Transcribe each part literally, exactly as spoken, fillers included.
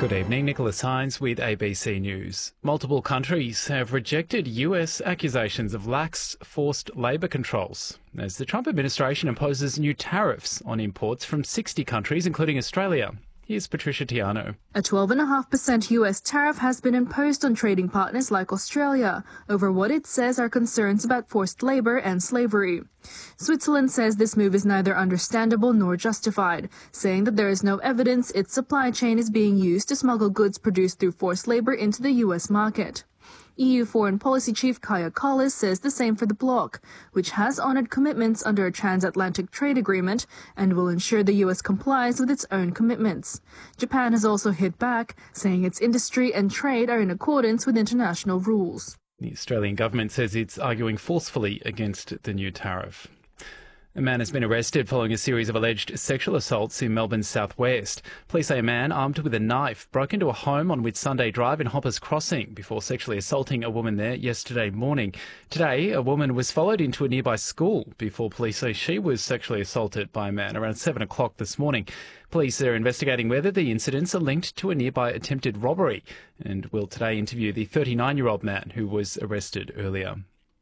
Good evening, Nicholas Hines with A B C News. Multiple countries have rejected U S accusations of lax forced labour controls as the Trump administration imposes new tariffs on imports from sixty countries, including Australia. Here's Patricia Tiano. A twelve point five percent U S tariff has been imposed on trading partners like Australia over what it says are concerns about forced labour and slavery. Switzerland says this move is neither understandable nor justified, saying that there is no evidence its supply chain is being used to smuggle goods produced through forced labour into the U S market. E U Foreign Policy Chief Kaja Kallas says the same for the bloc, which has honoured commitments under a transatlantic trade agreement and will ensure the U S complies with its own commitments. Japan has also hit back, saying its industry and trade are in accordance with international rules. The Australian government says it's arguing forcefully against the new tariff. A man has been arrested following a series of alleged sexual assaults in Melbourne's southwest. Police say a man armed with a knife broke into a home on Whitsunday Drive in Hoppers Crossing before sexually assaulting a woman there yesterday morning. Today, a woman was followed into a nearby school before police say she was sexually assaulted by a man around seven o'clock this morning. Police are investigating whether the incidents are linked to a nearby attempted robbery and will today interview the thirty-nine-year-old man who was arrested earlier.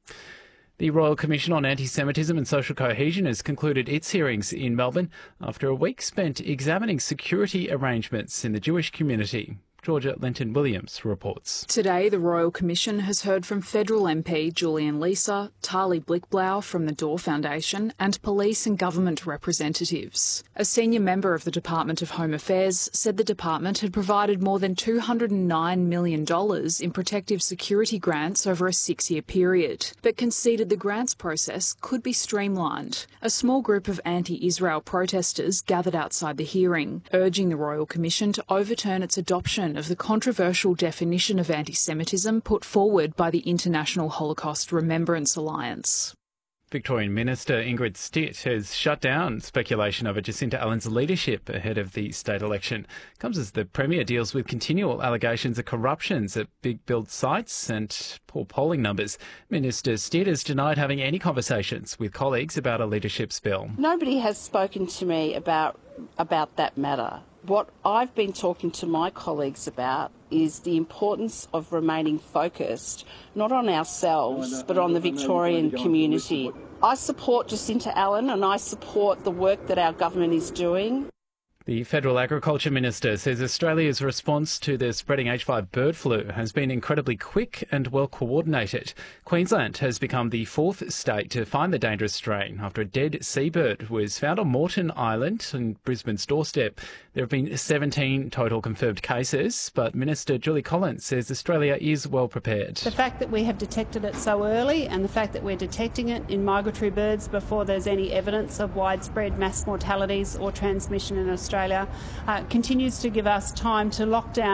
The Royal Commission on Anti-Semitism and Social Cohesion has concluded its hearings in Melbourne after a week spent examining security arrangements in the Jewish community. Georgia Lenton-Williams reports. Today, the Royal Commission has heard from Federal M P Julian Leeser, Tali Blickblau from the Door Foundation and police and government representatives. A senior member of the Department of Home Affairs said the department had provided more than two hundred nine million dollars in protective security grants over a six-year period, but conceded the grants process could be streamlined. A small group of anti-Israel protesters gathered outside the hearing, urging the Royal Commission to overturn its adoption of the controversial definition of anti-Semitism put forward by the International Holocaust Remembrance Alliance. Victorian Minister Ingrid Stitt has shut down speculation over Jacinta Allen's leadership ahead of the state election. It comes as the Premier deals with continual allegations of corruptions at big build sites and poor polling numbers. Minister Stitt has denied having any conversations with colleagues about a leadership spill. Nobody has spoken to me about about that matter. What I've been talking to my colleagues about is the importance of remaining focused, not on ourselves, but on the Victorian community. I support Jacinta Allen and I support the work that our government is doing. The Federal Agriculture Minister says Australia's response to the spreading H five bird flu has been incredibly quick and well coordinated. Queensland has become the fourth state to find the dangerous strain after a dead seabird was found on Moreton Island on Brisbane's doorstep. There have been seventeen total confirmed cases, but Minister Julie Collins says Australia is well prepared. The fact that we have detected it so early and the fact that we're detecting it in migratory birds before there's any evidence of widespread mass mortalities or transmission in Australia Australia uh, continues to give us time to lock down